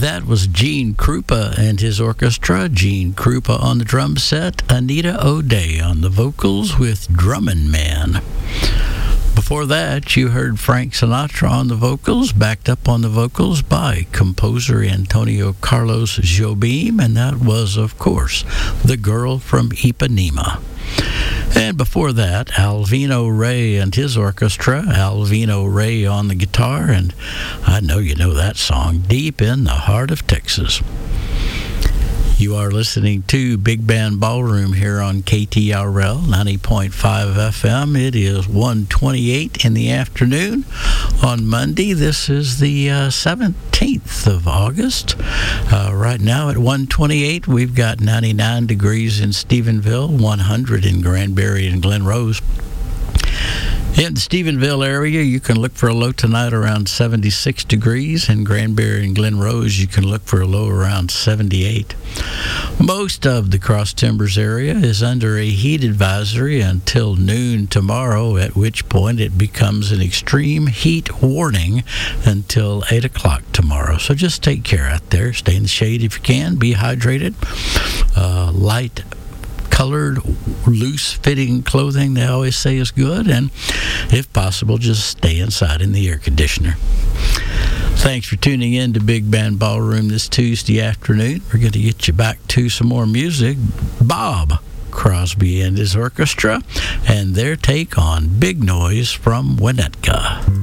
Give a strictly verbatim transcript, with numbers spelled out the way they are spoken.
That was Gene Krupa and his orchestra. Gene Krupa on the drum set, Anita O'Day on the vocals with Drummin' Man. Before that, you heard Frank Sinatra on the vocals, backed up on the vocals by composer Antonio Carlos Jobim, and that was, of course, The Girl from Ipanema. And before that, Alvino Ray and his orchestra, Alvino Ray on the guitar, and I know you know that song, Deep in the Heart of Texas. You are listening to Big Band Ballroom here on K T R L ninety point five F M. It is one twenty-eight in the afternoon on Monday. This is the uh, seventeenth of August. Uh, right now at one twenty-eight, we've got ninety-nine degrees in Stephenville, one hundred in Granbury and Glen Rose. In the Stephenville area, you can look for a low tonight around seventy-six degrees. In Granbury and Glen Rose, you can look for a low around seventy-eight. Most of the Cross Timbers area is under a heat advisory until noon tomorrow, at which point it becomes an extreme heat warning until eight o'clock tomorrow. So just take care out there. Stay in the shade if you can. Be hydrated. Uh, light colored, loose-fitting clothing, they always say, is good, and if possible, just stay inside in the air conditioner. Thanks for tuning in to Big Band Ballroom this Tuesday afternoon. We're going to get you back to some more music. Bob Crosby and his orchestra, and their take on Big Noise from Winnetka.